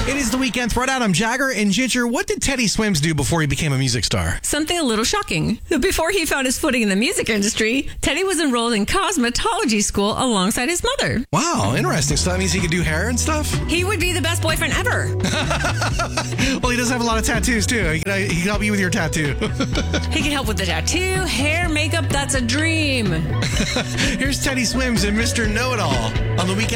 It is the weekend throwdown. I'm Jagger and Ginger. What did Teddy Swims do before he became a music star? Something a little shocking. Before he found his footing in the music industry, Teddy was enrolled in cosmetology school alongside his mother. Wow, interesting. So that means he could do hair and stuff? He would be the best boyfriend ever. Well, he does have a lot of tattoos, too. He can help you with your tattoo. He can help with the tattoo, hair, makeup. That's a dream. Here's Teddy Swims and Mr. Know-It-All on the weekend.